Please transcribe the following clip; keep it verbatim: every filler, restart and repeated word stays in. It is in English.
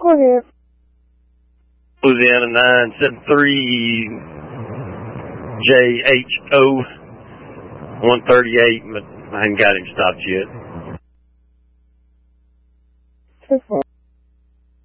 Go ahead. Louisiana nine seven three J H O one thirty-eight, but I haven't got him stopped yet. Two four.